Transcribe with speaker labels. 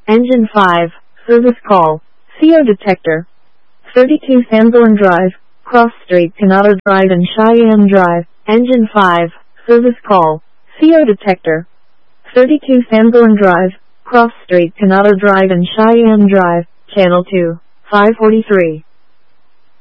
Speaker 1: Engine 5, service call, CO detector. 32 Sanborn Drive, Cross Street, Canada Drive and Cheyenne Drive. Engine 5, service call, CO detector. 32 Sanborn Drive, Cross Street, Canada Drive and Cheyenne Drive, Channel 2, 543.